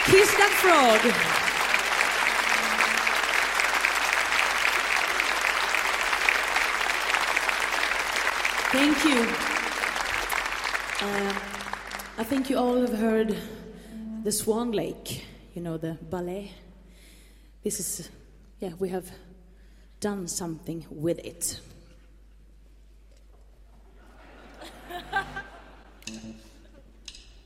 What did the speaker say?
Kiss That Frog. Thank you. I think you all have heard the Swan Lake, you know, the ballet. This is, we have done something with it.